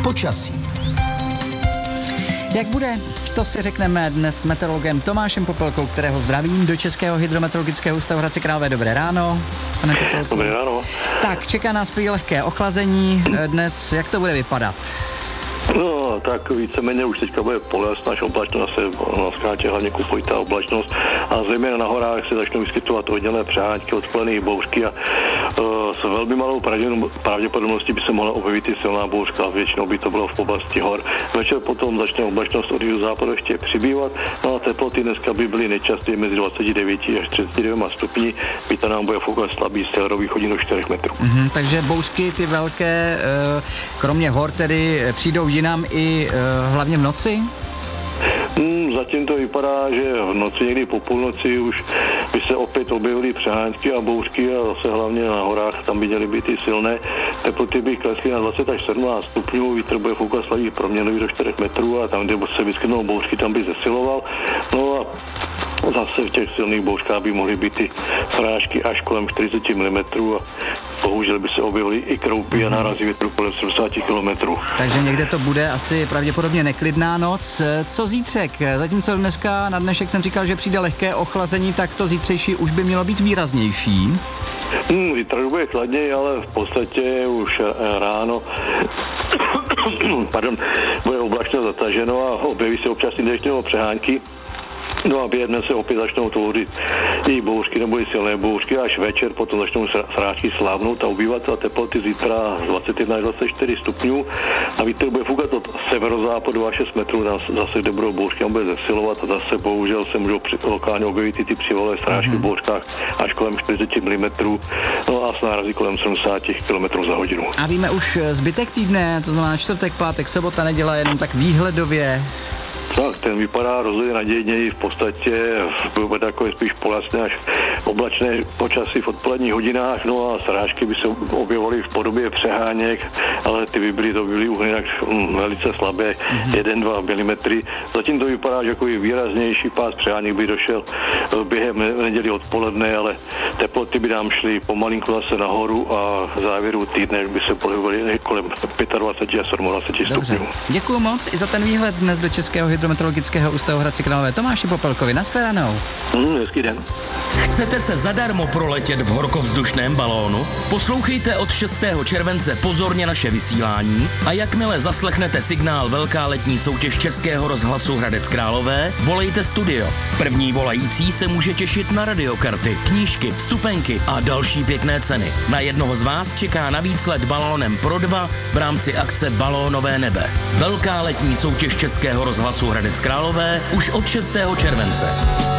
Počasí. Jak bude? To si řekneme dnes s meteorologem Tomášem Popelkou, kterého zdravím do Českého hydrometeorologického ústavu Hradci Králové. Dobré ráno, pane Popelku. Dobré ráno. Tak, čeká nás prý lehké ochlazení dnes. Jak to bude vypadat? No, tak víceméně už teďka bude polesná, až oblačnost se na skátě hlavně kupojitá oblačnost a zejména na horách se začnou vyskytovat oddělené přehánky, odpolené bouřky a s velmi malou pravděpodobností by se mohla objevit i silná bouřka, většinou by to bylo v oblasti hor. Večer potom začne oblačnost od jihu západu ještě přibývat, no a teploty dneska by byly nejčastěji mezi 29 až 39 stupni, vítr nám bude foukat slabý severový hodin do 4 metrů. Takže bouřky ty velké, kromě hor tedy přijdou jinam i hlavně v noci? Zatím to vypadá, že v noci někdy po půlnoci už by se opět objevily přehánky a bouřky a zase hlavně na horách tam by měly být i silné. Teploty by klesly na 20 až 17 stupňů, vítr bude foukat slabý proměnlivý do 4 metrů a tam, kde se vyskytnou bouřky, tam by zesiloval. No a zase v těch silných bouřkách by mohly být i srážky až kolem 40 mm a bohužel by se objevily i kroupy a nárazy větru kolem 70 km. Takže někde to bude asi pravděpodobně neklidná noc. Co zítřek? Zatímco dneska na dnešek jsem říkal, že přijde lehké ochlazení, tak to zítřejší už by mělo být výraznější. Zítra bude chladněji, ale v podstatě už ráno bude oblačno zataženo a objeví se občas dešťové přehánky. No a během dne se opět začnou tvořit i bouřky nebo i silné bouřky, až večer potom začnou srážky slábnout a ubývat a teploty zítra z 21 až 24 stupňů a vítr bude foukat od severozápadu až 6 metrů, zase kde budou bouřky a bude zesilovat a zase bohužel se můžou lokálně objevit i ty přivolé srážky v bouřkách až kolem 40 mm, no a s nárazy kolem 70 km za hodinu. A víme už zbytek týdne, to znamená čtvrtek, pátek, sobota, neděle, jenom tak výhledově. Tak, ten vypadá rozhodně nadějněji, v podstatě bude takové spíš polastné až oblačné počasí v odpoledních hodinách, no a srážky by se objevovaly v podobě přeháněk, ale ty by byly uhny tak velice slabé, 1-2 mm. Zatím to vypadá, že jako výraznější pás přeháněk by došel během neděli odpoledne, ale teploty by nám šly pomalinku zase nahoru a v závěru týdne by se pohybovaly kolem 25 až 27 stupňů. Děkuju moc i za ten výhled dnes do Českého hydrometeorologického ústavu Hradci Králové. Tomáši Popelkovi, nashledanou. Hezký den. Chcete se zadarmo proletět v horkovzdušném balónu? Poslouchejte od 6. července pozorně naše vysílání a jakmile zaslechnete signál Velká letní soutěž Českého rozhlasu Hradec Králové, volejte studio. První volající se může těšit na radiokarty, knížky, vstupenky a další pěkné ceny. Na jednoho z vás čeká navíc let balónem pro 2 v rámci akce Balónové nebe. Velká letní soutěž Českého rozhlasu Hradec Králové už od 6. července.